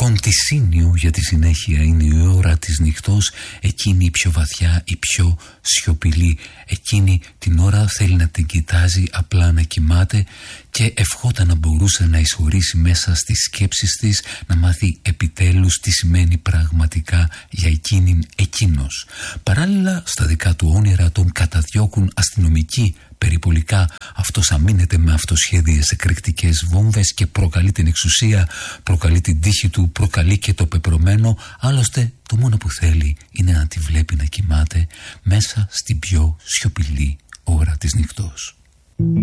Κοντισίνιο για τη συνέχεια είναι η ώρα της νυχτός, εκείνη η πιο βαθιά, η πιο σιωπηλή. Εκείνη την ώρα θέλει να την κοιτάζει, απλά να κοιμάται, και ευχόταν να μπορούσε να εισχωρήσει μέσα στις σκέψεις της, να μάθει επιτέλους τι σημαίνει πραγματικά για εκείνην εκείνος. Παράλληλα στα δικά του όνειρα τον καταδιώκουν αστυνομικοί περιπολικά. Αυτός αμήνεται με αυτοσχέδιες εκρηκτικές βόμβες και προκαλεί την εξουσία, προκαλεί την τύχη του, προκαλεί και το πεπρωμένο. Άλλωστε το μόνο που θέλει είναι να τη βλέπει να κοιμάται μέσα στην πιο σιωπηλή ώρα της νυχτός.